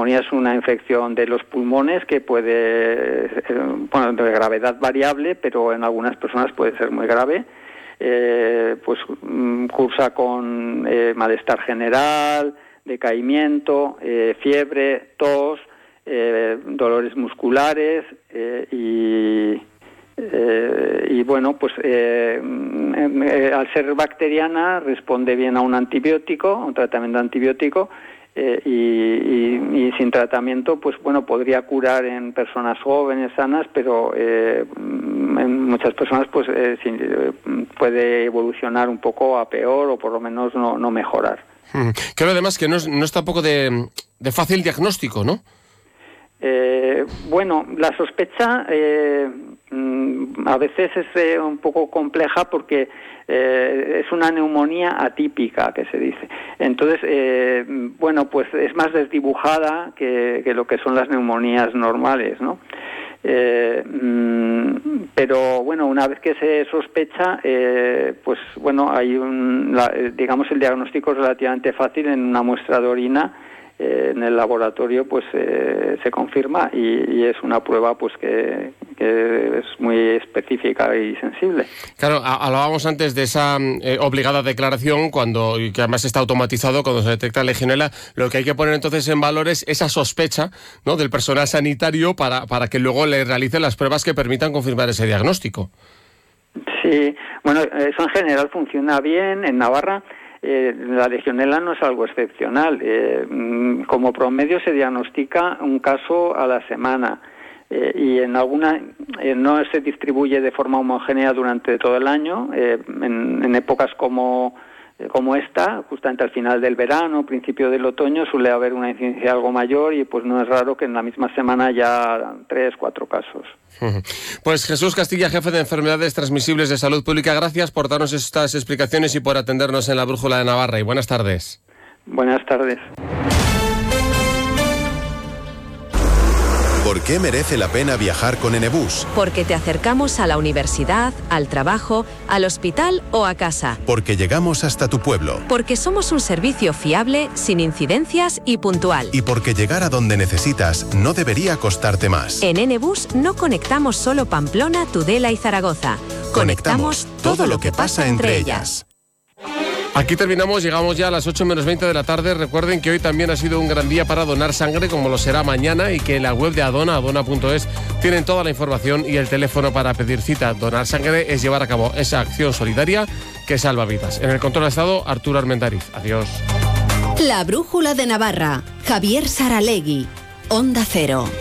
neumonía es una infección de los pulmones que puede, de gravedad variable, pero en algunas personas puede ser muy grave. Pues cursa con malestar general, decaimiento, fiebre, tos, dolores musculares y bueno, pues al ser bacteriana responde bien a un antibiótico, a un tratamiento antibiótico, y sin tratamiento, pues bueno, podría curar en personas jóvenes, sanas, pero en muchas personas pues puede evolucionar un poco a peor o por lo menos no mejorar. Creo además que no es tampoco de fácil diagnóstico, ¿no? Bueno, la sospecha a veces es un poco compleja porque es una neumonía atípica, que se dice. Entonces, bueno, pues es más desdibujada que lo que son las neumonías normales, ¿no? Pero bueno, una vez que se sospecha, pues bueno, hay digamos el diagnóstico es relativamente fácil. En una muestra de orina en el laboratorio pues se confirma y es una prueba pues que es muy específica y sensible. Claro, hablábamos antes de esa obligada declaración y que además está automatizado cuando se detecta Legionela. Lo que hay que poner entonces en valor es esa sospecha, ¿no?, del personal sanitario para que luego le realicen las pruebas que permitan confirmar ese diagnóstico. Sí, bueno, eso en general funciona bien en Navarra. La Legionela no es algo excepcional. Como promedio se diagnostica un caso a la semana y en alguna no se distribuye de forma homogénea durante todo el año. En épocas como esta, justamente al final del verano, principio del otoño, suele haber una incidencia algo mayor y pues no es raro que en la misma semana haya 3-4 casos. Pues Jesús Castilla, jefe de Enfermedades Transmisibles de Salud Pública, gracias por darnos estas explicaciones y por atendernos en la Brújula de Navarra. Y buenas tardes. Buenas tardes. ¿Por qué merece la pena viajar con Enebus? Porque te acercamos a la universidad, al trabajo, al hospital o a casa. Porque llegamos hasta tu pueblo. Porque somos un servicio fiable, sin incidencias y puntual. Y porque llegar a donde necesitas no debería costarte más. En Enebus no conectamos solo Pamplona, Tudela y Zaragoza. Conectamos todo lo que pasa entre ellas. Aquí terminamos, llegamos ya a las 8 menos 20 de la tarde. Recuerden que hoy también ha sido un gran día para donar sangre, como lo será mañana, y que en la web de Adona, adona.es, tienen toda la información y el teléfono para pedir cita. Donar sangre es llevar a cabo esa acción solidaria que salva vidas. En el control ha estado Arturo Armendariz. Adiós. La Brújula de Navarra. Javier Saralegui. Onda Cero.